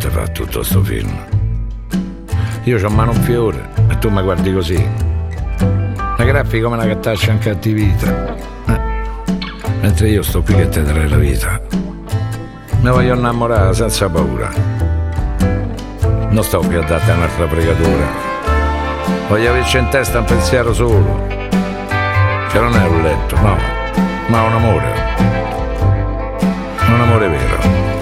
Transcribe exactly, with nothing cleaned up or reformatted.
te fa tutto sto film? Io c'ho mano un fiore e tu mi guardi così. Una graffi come una cattaccia in cattività. Eh. Mentre io sto qui che te darei la vita. Mi voglio innamorare senza paura. Non sto qui a darti un'altra fregatura. Voglio averci in testa un pensiero solo. Che non è un letto, no, ma un amore. Un amore vero.